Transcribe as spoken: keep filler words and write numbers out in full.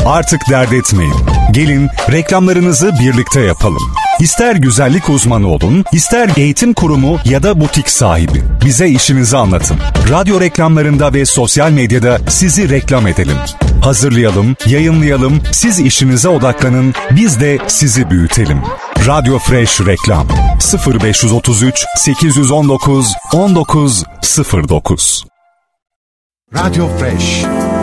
artık dert etmeyin. Gelin reklamlarınızı birlikte yapalım. İster güzellik uzmanı olun, ister eğitim kurumu ya da butik sahibi. Bize işinizi anlatın. Radyo reklamlarında ve sosyal medyada sizi reklam edelim. Hazırlayalım, yayınlayalım, siz işinize odaklanın, biz de sizi büyütelim. Radyo Fresh Reklam sıfır beş otuz üç sekiz on dokuz on dokuz sıfır dokuz. Radyo Fresh